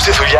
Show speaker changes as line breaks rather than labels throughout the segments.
Στη δουλειά.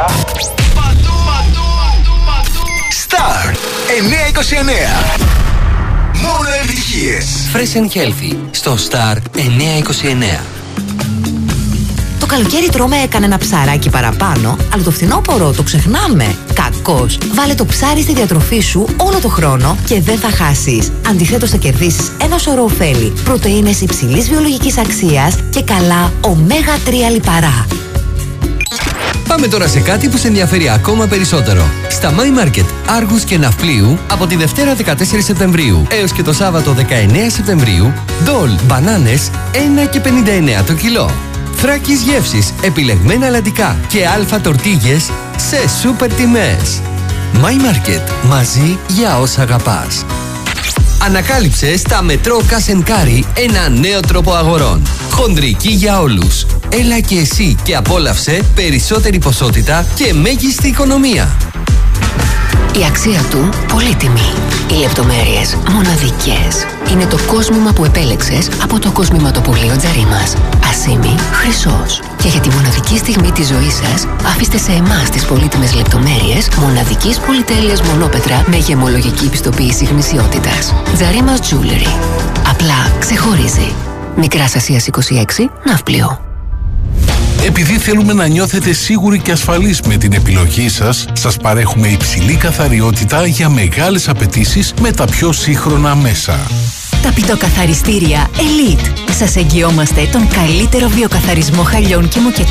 Star 929. Μόνο επιτυχίες.
Fresh and Healthy στο Star 929.
Το καλοκαίρι τρώμε κανένα ψαράκι παραπάνω, αλλά το φθινόπωρο το ξεχνάμε. Κακώς. Βάλε το ψάρι στη διατροφή σου όλο το χρόνο και δεν θα χάσεις. Αντιθέτως θα κερδίσεις ένα σωρό ωφέλη. Πρωτεΐνες υψηλής βιολογικής αξίας και καλά ω3 λιπαρά.
Πάμε τώρα σε κάτι που σε ενδιαφέρει ακόμα περισσότερο. Στα My Market, Άργους και Ναυπλίου, από τη Δευτέρα 14 Σεπτεμβρίου έως και το Σάββατο 19 Σεπτεμβρίου, ντόλ μπανάνες 1,59 το κιλό. Θράκης γεύσης, επιλεγμένα αλατικά και αλφα τορτίγες σε σούπερ τιμές. My Market, μαζί για όσα αγαπάς. Ανακάλυψε στα Μετρό Κασενκάρι ένα νέο τρόπο αγορών. Χονδρική για όλους. Έλα και εσύ και απόλαυσε περισσότερη ποσότητα και μέγιστη οικονομία.
Η αξία του πολύτιμη. Οι λεπτομέρειες μοναδικές. Είναι το κόσμημα που επέλεξες από το κοσμηματοπωλείο Τζαρίμας. Ασίμι χρυσός. Και για τη μοναδική στιγμή της ζωής σας, αφήστε σε εμάς τις πολύτιμες λεπτομέρειες μοναδικής πολυτέλειας μονόπετρα με γεμολογική πιστοποίηση γνησιότητας. Τζαρίμας Jewelry. Απλά ξεχωρίζει. Μικράς Ασίας 26, Ναύπλιο.
Επειδή θέλουμε να νιώθετε σίγουροι και ασφαλείς με την επιλογή σας, σας παρέχουμε υψηλή καθαριότητα για μεγάλες απαιτήσεις με τα πιο σύγχρονα μέσα.
Τα πιτοκαθαριστήρια Elite. Σας εγγυόμαστε τον καλύτερο βιοκαθαρισμό χαλιών και μοκετών